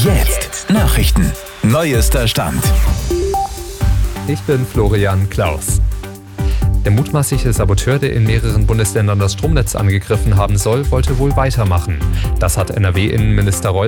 Jetzt Nachrichten. Neuester Stand. Ich bin Florian Klaus. Der mutmaßliche Saboteur, der in mehreren Bundesländern das Stromnetz angegriffen haben soll, wollte wohl weitermachen. Das hat NRW-Innenminister